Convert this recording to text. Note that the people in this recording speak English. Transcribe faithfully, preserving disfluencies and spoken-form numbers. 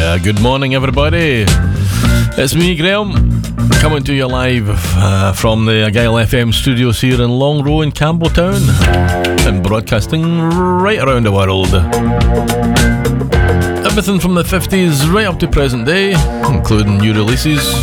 Uh, good morning, everybody. It's me, Graham, coming to you live uh, from the Argyle F M studios here in Long Row in Campbelltown, and broadcasting right around the world. Everything from the fifties right up to present day, including new releases,